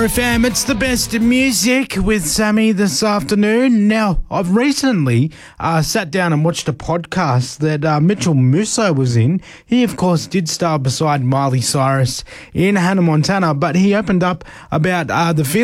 FM, it's the best in music with Sammy this afternoon. Now, I've recently sat down and watched a podcast that Mitchell Musso was in. He, of course, did star beside Miley Cyrus in Hannah Montana, but he opened up about the feeling